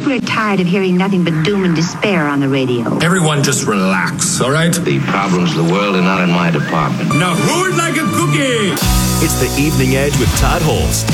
People are tired of hearing nothing but doom and despair on the radio. Everyone just relax, all right? The problems of the world are not in my department. Now who would like a cookie? It's The Evening Edge with Todd Holst.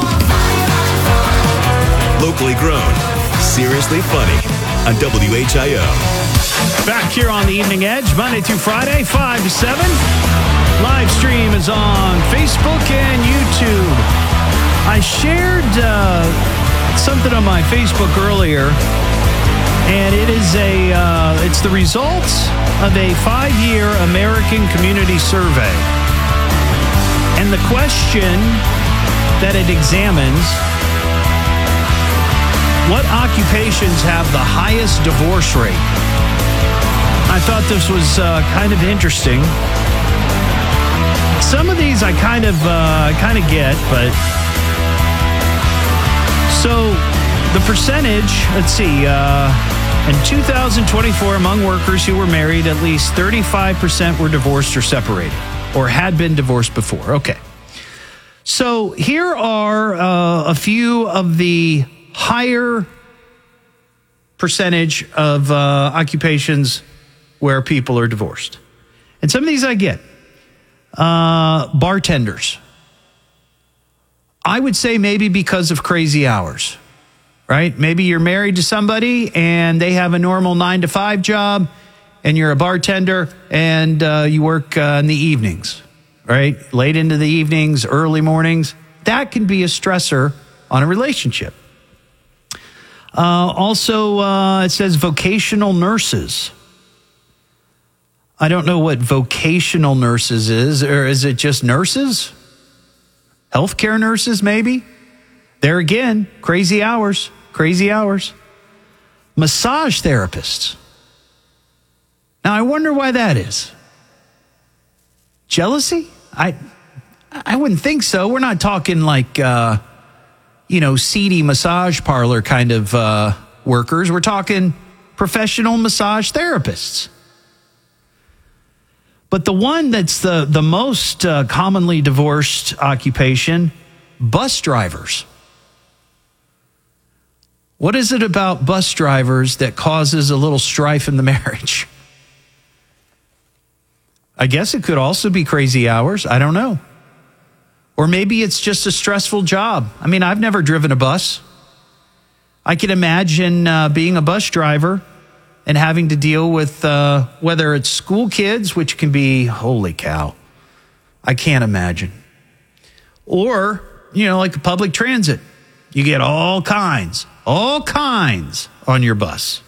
Locally grown, seriously funny on WHIO. Back here on The Evening Edge, Monday through Friday, 5 to 7. Live stream is on Facebook and YouTube. I shared something on my Facebook earlier, and it is it's the results of a 5-year American Community Survey. And the question that it examines: what occupations have the highest divorce rate? I thought this was kind of interesting. Some of these I kind of get, but so the percentage, let's see, in 2024, among workers who were married, at least 35% were divorced or separated, or had been divorced before. Okay. So here are a few of the higher percentage of occupations where people are divorced. And some of these I get. Bartenders. I would say maybe because of crazy hours, right? Maybe you're married to somebody and they have a normal 9-to-5 job and you're a bartender and you work in the evenings, right? Late into the evenings, early mornings. That can be a stressor on a relationship. Also, it says vocational nurses. I don't know what vocational nurses is, or is it just nurses? Healthcare nurses, maybe? There again, crazy hours. Massage therapists. Now, I wonder why that is. Jealousy? I wouldn't think so. We're not talking like, seedy massage parlor kind of workers. We're talking professional massage therapists. But the one that's the most commonly divorced occupation, bus drivers. What is it about bus drivers that causes a little strife in the marriage? I guess it could also be crazy hours. I don't know. Or maybe it's just a stressful job. I mean, I've never driven a bus. I can imagine being a bus driver and having to deal with whether it's school kids, which can be, holy cow, I can't imagine. Or, like a public transit. You get all kinds on your bus.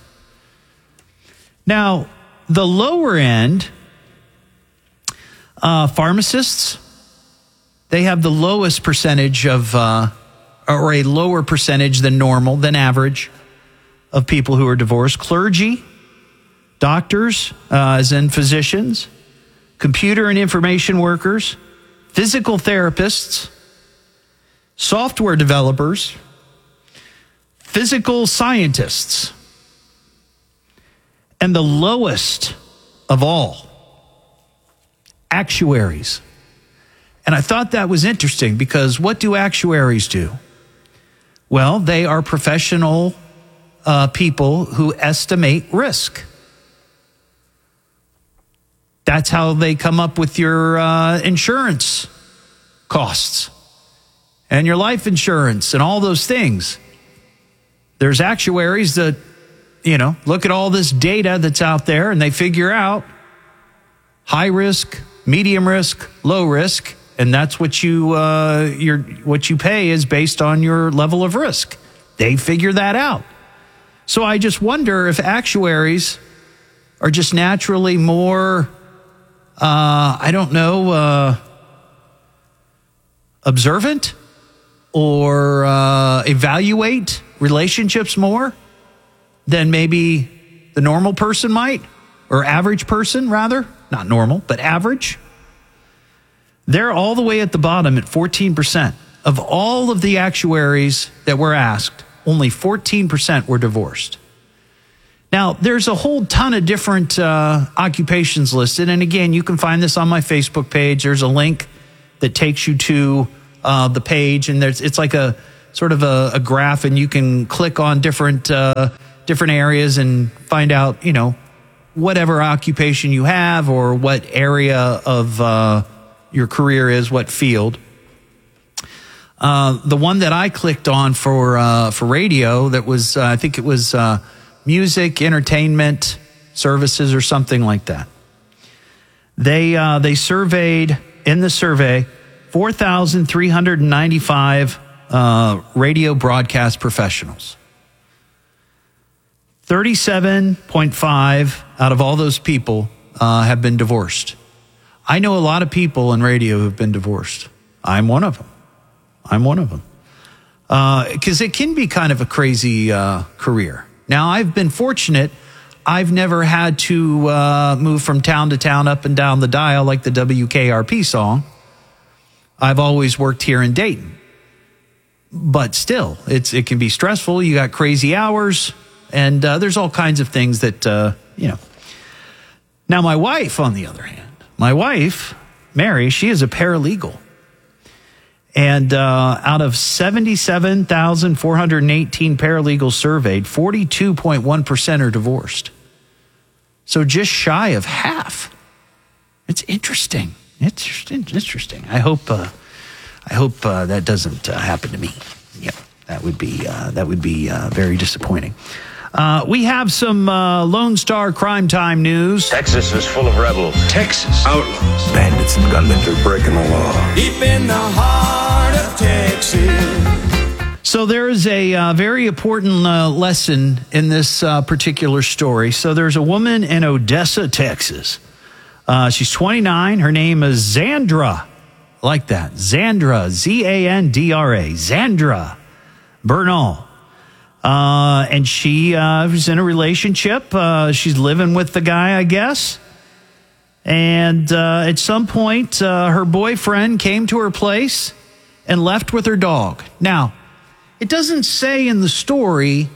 Now, the lower end, pharmacists, they have the lowest percentage of, or a lower percentage than normal, than average, of people who are divorced. Clergy, doctors, as in physicians, computer and information workers, physical therapists, software developers, physical scientists, and the lowest of all, actuaries. And I thought that was interesting because what do actuaries do? Well, they are professional people who estimate risk. That's how they come up with your insurance costs and your life insurance and all those things. There's actuaries that, look at all this data that's out there and they figure out high risk, medium risk, low risk, and that's what what you pay is based on your level of risk. They figure that out. So I just wonder if actuaries are just naturally more, observant or evaluate relationships more than maybe the normal person might, or average person, rather. Not normal, but average. They're all the way at the bottom at 14%. Of all of the actuaries that were asked, only 14% were divorced. Now, there's a whole ton of different occupations listed. And again, you can find this on my Facebook page. There's a link that takes you to the page. And it's like a sort of a graph, and you can click on different areas and find out, whatever occupation you have or what area of your career is, what field. The one that I clicked on for radio, that was, I think it was music, entertainment, services, or something like that. They surveyed, in the survey, 4,395 radio broadcast professionals. 37.5 out of all those people have been divorced. I know a lot of people in radio who have been divorced. I'm one of them. Because it can be kind of a crazy career. Now, I've been fortunate. I've never had to move from town to town, up and down the dial like the WKRP song. I've always worked here in Dayton. But still, it can be stressful. You got crazy hours, and there's all kinds of things that, Now, my wife, on the other hand, Mary, she is a paralegal. And out of 77,418 paralegals surveyed, 42.1% are divorced. So just shy of half. It's interesting. It's interesting. I hope that doesn't happen to me. Yep, that would be very disappointing. We have some Lone Star Crime Time news. Texas is full of rebels. Texas. Outlaws. Bandits and gunmen are breaking the law. Deep in the heart of Texas. So there is a very important lesson in this particular story. So there's a woman in Odessa, Texas. She's 29. Her name is Zandra. I like that. Zandra, Zandra, Zandra Bernal. And she was in a relationship. She's living with the guy, I guess. And at some point, her boyfriend came to her place and left with her dog. Now, it doesn't say in the story,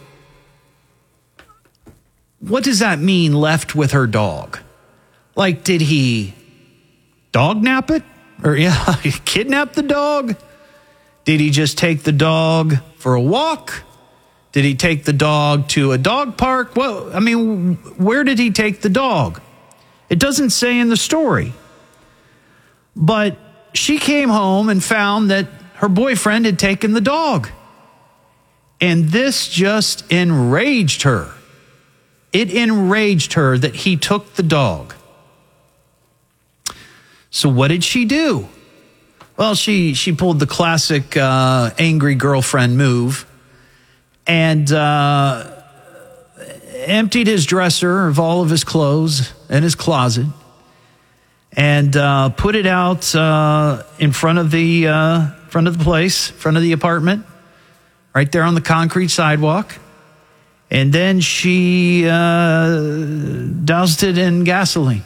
what does that mean, left with her dog? Like, did he dog nap it? Or, kidnap the dog? Did he just take the dog for a walk? Did he take the dog to a dog park? Well, I mean, where did he take the dog? It doesn't say in the story. But she came home and found that her boyfriend had taken the dog. And this just enraged her. It enraged her that he took the dog. So what did she do? Well, she pulled the classic angry girlfriend move and emptied his dresser of all of his clothes in his closet and put it out in front of the place, front of the apartment, right there on the concrete sidewalk. And then she doused it in gasoline.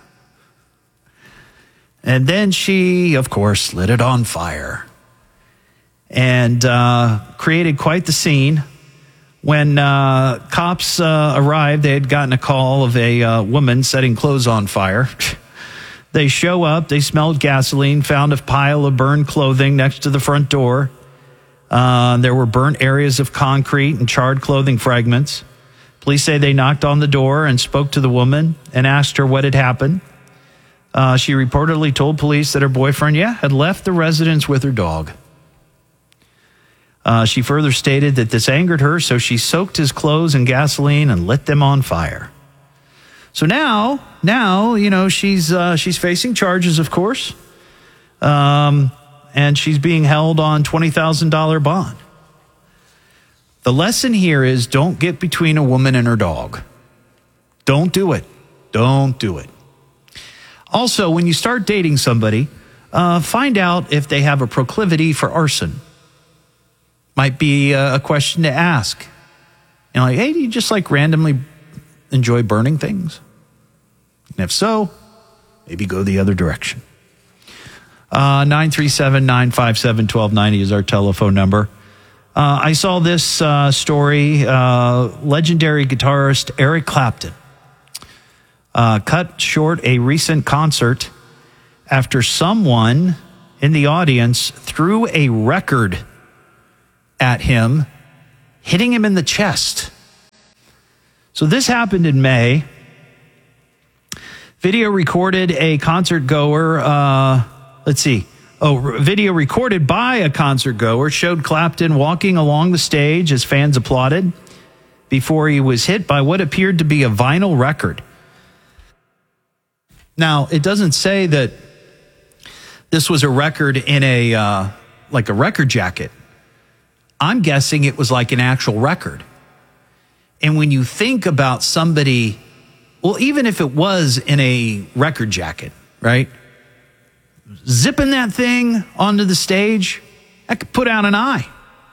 And then she, of course, lit it on fire and created quite the scene. When cops arrived, they had gotten a call of a woman setting clothes on fire. They show up, they smelled gasoline, found a pile of burned clothing next to the front door. There were burnt areas of concrete and charred clothing fragments. Police say they knocked on the door and spoke to the woman and asked her what had happened. She reportedly told police that her boyfriend, had left the residence with her dog. She further stated that this angered her, so she soaked his clothes in gasoline and lit them on fire. So now, she's facing charges, of course, and she's being held on $20,000 bond. The lesson here is don't get between a woman and her dog. Don't do it. Don't do it. Also, when you start dating somebody, find out if they have a proclivity for arson. Might be a question to ask. Like, hey, do you just randomly enjoy burning things? And if so, maybe go the other direction. 937-957-1290 is our telephone number. I saw this story. Legendary guitarist Eric Clapton cut short a recent concert after someone in the audience threw a record at him, hitting him in the chest. So this happened in May. Video recorded a concert goer. Video recorded by a concert goer showed Clapton walking along the stage as fans applauded before he was hit by what appeared to be a vinyl record. Now, it doesn't say that this was a record in a record jacket. I'm guessing it was like an actual record. And when you think about somebody, well, even if it was in a record jacket, right? Zipping that thing onto the stage, that could put out an eye.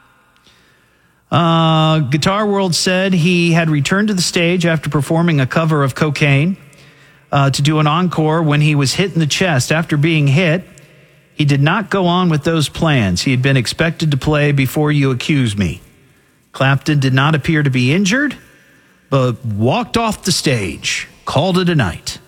Guitar World said he had returned to the stage after performing a cover of Cocaine to do an encore when he was hit in the chest. After being hit, he did not go on with those plans. He had been expected to play Before You Accuse Me. Clapton did not appear to be injured, but walked off the stage, called it a night.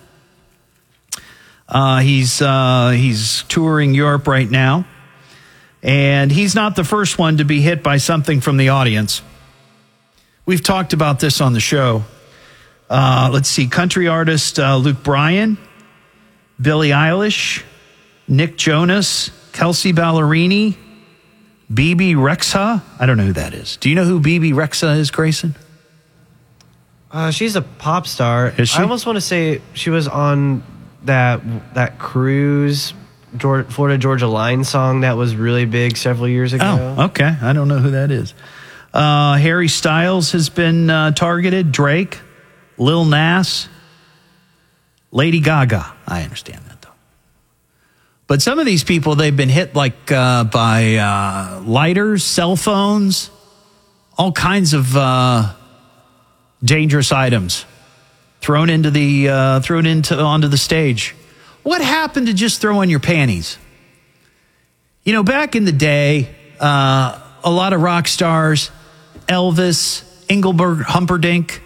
He's touring Europe right now, and he's not the first one to be hit by something from the audience. We've talked about this on the show. Let's see, country artist Luke Bryan, Billie Eilish, Nick Jonas, Kelsey Ballerini, Bebe Rexha. I don't know who that is. Do you know who Bebe Rexha is, Grayson? She's a pop star. Is she? I almost want to say she was on that cruise, Florida Georgia Line song that was really big several years ago. Oh, okay. I don't know who that is. Harry Styles has been targeted. Drake, Lil Nas, Lady Gaga. I understand that, though. But some of these people, they've been hit like by lighters, cell phones, all kinds of dangerous items thrown onto the stage. What happened to just throwing your panties? You know, back in the day, a lot of rock stars, Elvis, Engelbert Humperdinck.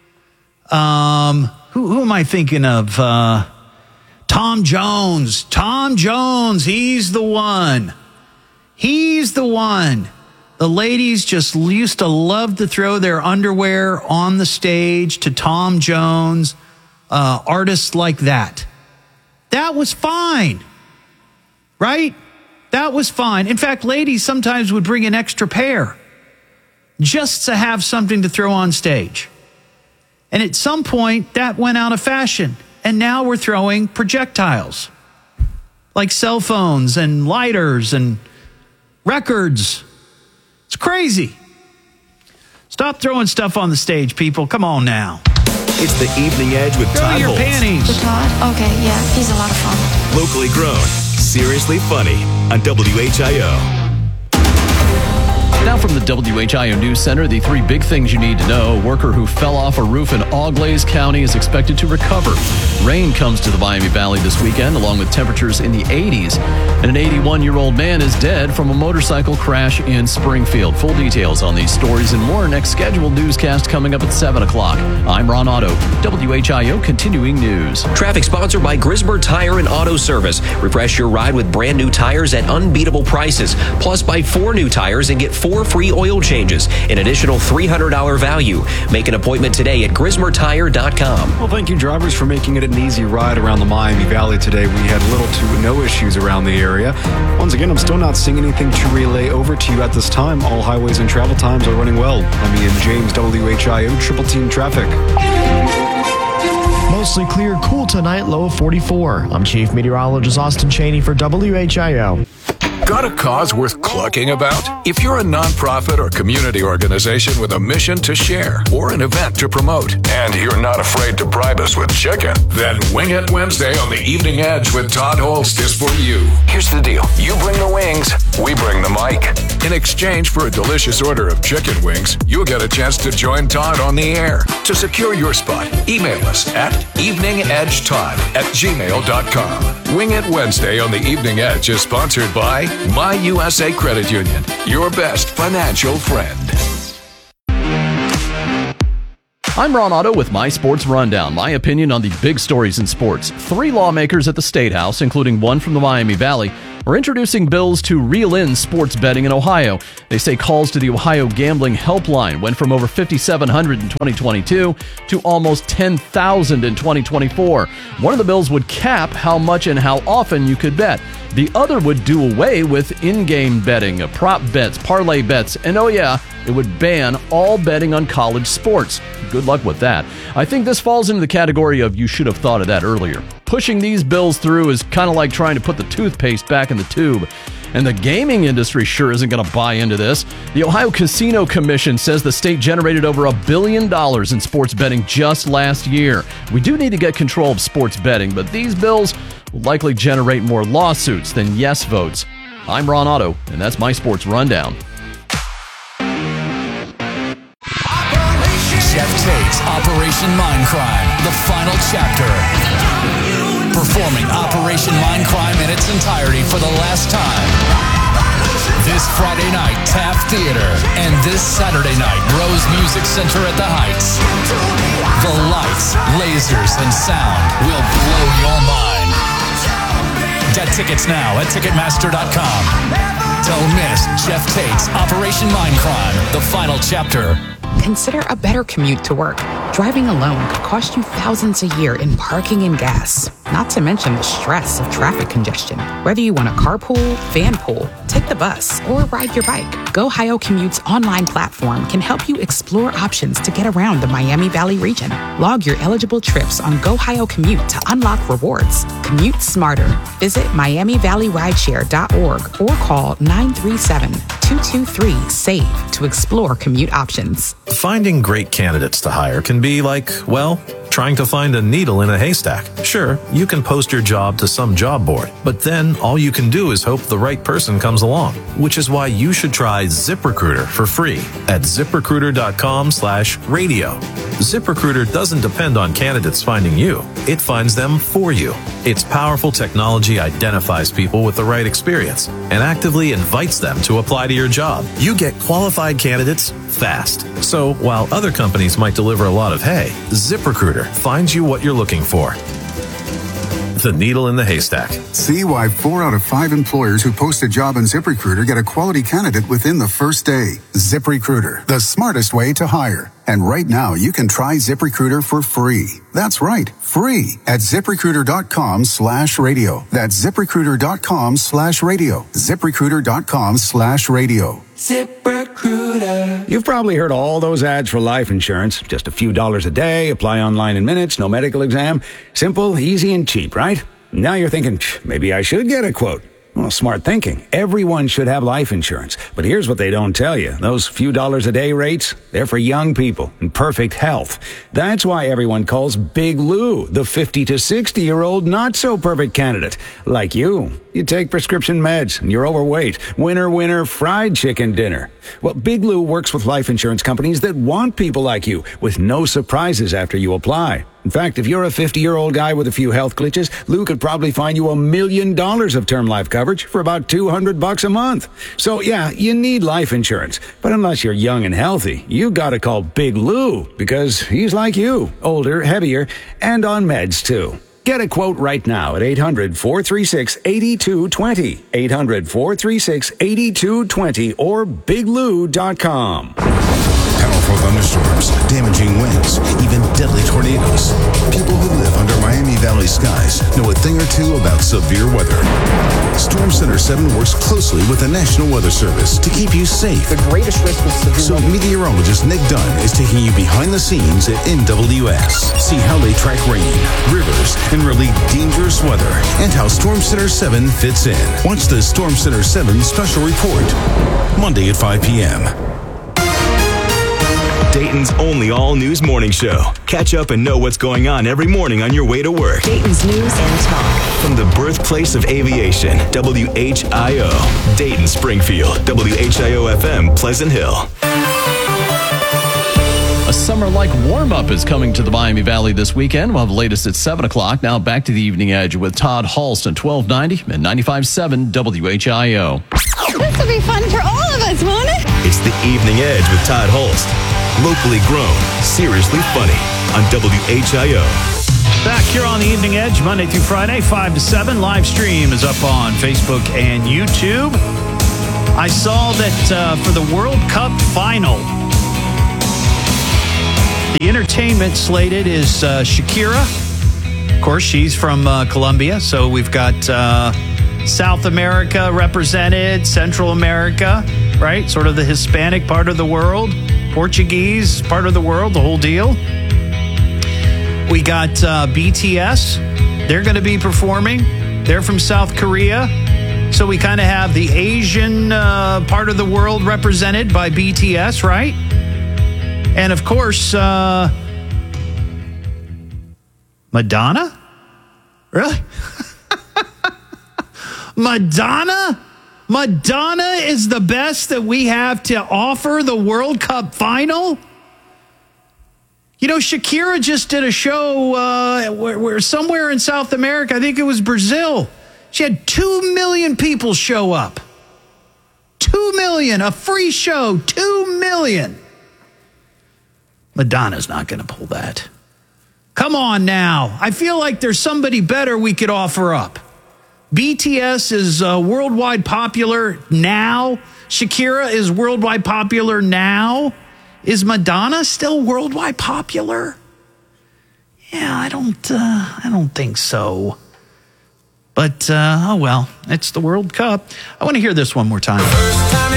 Who am I thinking of? Tom Jones. Tom Jones, he's the one. He's the one. The ladies just used to love to throw their underwear on the stage to Tom Jones, artists like that. That was fine, right? That was fine. In fact, ladies sometimes would bring an extra pair just to have something to throw on stage. And at some point, that went out of fashion. And now we're throwing projectiles like cell phones and lighters and records. It's crazy. Stop throwing stuff on the stage, people. Come on now. It's the Evening Edge with Throw Todd your Holtz. panties. With Todd? Okay, yeah, he's a lot of fun. Locally grown, seriously funny on WHIO. Now from the WHIO News Center, the three big things you need to know. A worker who fell off a roof in Auglaize County is expected to recover. Rain comes to the Miami Valley this weekend, along with temperatures in the 80s. And an 81-year-old man is dead from a motorcycle crash in Springfield. Full details on these stories and more next scheduled newscast coming up at 7 o'clock. I'm Ron Otto, WHIO Continuing News. Traffic sponsored by Grismer Tire and Auto Service. Refresh your ride with brand new tires at unbeatable prices. Plus, buy 4 new tires and get 4 free oil changes, an additional $300 value. Make an appointment today at GrismerTire.com. Well, thank you, drivers, for making it an easy ride around the Miami Valley today. We had little to no issues around the area. Once again, I'm still not seeing anything to relay over to you at this time. All highways and travel times are running well. I'm Ian James, WHIO Triple Team Traffic. Mostly clear, cool tonight, low of 44. I'm Chief Meteorologist Austin Cheney for WHIO. Got a cause worth clucking about? If you're a nonprofit or community organization with a mission to share or an event to promote, and you're not afraid to bribe us with chicken, then Wing It Wednesday on the Evening Edge with Todd Holst is for you. Here's the deal. You bring the wings, we bring the mic. In exchange for a delicious order of chicken wings, you'll get a chance to join Todd on the air. To secure your spot, email us at eveningedgetodd@gmail.com. Wing It Wednesday on the Evening Edge is sponsored by My USA Credit Union, your best financial friend. I'm Ron Otto with My Sports Rundown. My opinion on the big stories in sports. 3 lawmakers at the State House, including one from the Miami Valley, are introducing bills to reel in sports betting in Ohio. They say calls to the Ohio Gambling Helpline went from over 5,700 in 2022 to almost 10,000 in 2024. One of the bills would cap how much and how often you could bet. The other would do away with in-game betting, prop bets, parlay bets, and oh yeah, it would ban all betting on college sports. Good luck with that. I think this falls into the category of you should have thought of that earlier. Pushing these bills through is kind of like trying to put the toothpaste back in the tube. And the gaming industry sure isn't going to buy into this. The Ohio Casino Commission says the state generated over $1 billion in sports betting just last year. We do need to get control of sports betting, but these bills will likely generate more lawsuits than yes votes. I'm Ron Otto, and that's my sports rundown. Jeff Tate's Operation Mindcrime, the final chapter. Performing Operation Mindcrime in its entirety for the last time. This Friday night, Taft Theater, and this Saturday night, Rose Music Center at the Heights. The lights, lasers, and sound will blow your mind. Get tickets now at Ticketmaster.com. Don't miss Jeff Tate's Operation Mindcrime, the final chapter. Consider a better commute to work. Driving alone could cost you thousands a year in parking and gas, not to mention the stress of traffic congestion. Whether you want a carpool, van pool, take the bus, or ride your bike, GoHio Commute's online platform can help you explore options to get around the Miami Valley region. Log your eligible trips on GoHio Commute to unlock rewards. Commute smarter. Visit MiamiValleyRideshare.org or call 937-223-SAVE to explore commute options. Finding great candidates to hire can be like, well, trying to find a needle in a haystack. Sure, you can post your job to some job board, but then all you can do is hope the right person comes along, which is why you should try ZipRecruiter for free at ZipRecruiter.com/radio. ZipRecruiter doesn't depend on candidates finding you. It finds them for you. Its powerful technology identifies people with the right experience and actively invites them to apply to your job. You get qualified candidates fast. So while other companies might deliver a lot of hay, ZipRecruiter finds you what you're looking for. The needle in the haystack. See why 4 out of 5 employers who post a job on ZipRecruiter get a quality candidate within the first day. ZipRecruiter, the smartest way to hire. And right now, you can try ZipRecruiter for free. That's right, free at ZipRecruiter.com/radio. That's ZipRecruiter.com/radio. ZipRecruiter.com/radio. ZipRecruiter. You've probably heard all those ads for life insurance. Just a few dollars a day, apply online in minutes, no medical exam. Simple, easy, and cheap, right? Now you're thinking, maybe I should get a quote. Well, smart thinking. Everyone should have life insurance. But here's what they don't tell you. Those few dollars a day rates, they're for young people in perfect health. That's why everyone calls Big Lou the 50 to 60-year-old not-so-perfect candidate. Like you. You take prescription meds and you're overweight. Winner, winner, fried chicken dinner. Well, Big Lou works with life insurance companies that want people like you with no surprises after you apply. In fact, if you're a 50-year-old guy with a few health glitches, Lou could probably find you $1 million of term life coverage for about $200 a month. So yeah, you need life insurance. But unless you're young and healthy, you gotta call Big Lou because he's like you, older, heavier, and on meds too. Get a quote right now at 800-436-8220. 800-436-8220 or biglou.com. Powerful thunderstorms, damaging winds, even deadly tornadoes. People who live under Miami Valley skies know a thing or two about severe weather. Storm Center 7 works closely with the National Weather Service to keep you safe. The greatest risk of severe So meteorologist Nick Dunn is taking you behind the scenes at NWS. See how they track rain, rivers, and really dangerous weather, and how Storm Center 7 fits in. Watch the Storm Center 7 special report, Monday at 5 p.m. Dayton's only all-news morning show. Catch up and know what's going on every morning on your way to work. Dayton's news and talk. From the birthplace of aviation, WHIO. Dayton, Springfield, WHIO-FM, Pleasant Hill. A summer-like warm-up is coming to the Miami Valley this weekend. We'll have the latest at 7 o'clock. Now back to the Evening Edge with Todd Halst on 1290 and 95.7 WHIO. This will be fun for all of us, won't it? It's the Evening Edge with Todd Halst. Locally grown, seriously funny on WHIO. Back here on the Evening Edge, Monday through Friday, 5 to 7. Live stream is up on Facebook and YouTube. I saw that for the World Cup final, the entertainment slated is Shakira. Of course, she's from Colombia, so we've got South America represented, Central America, right? Sort of the Hispanic part of the world, Portuguese part of the world, the whole deal. We got BTS. They're going to be performing. They're from South Korea. So we kind of have the Asian part of the world represented by BTS, right? And of course, Madonna? Really? Madonna? Madonna is the best that we have to offer the World Cup final? You know, Shakira just did a show where somewhere in South America, I think it was Brazil. She had 2 million people show up. 2 million, a free show, 2 million. Madonna's not going to pull that. Come on now. I feel like there's somebody better we could offer up. BTS is worldwide popular now. Shakira is worldwide popular now. Is Madonna still worldwide popular? Yeah, I don't think so. But, oh well, it's the World Cup. I want to hear this one more time. First time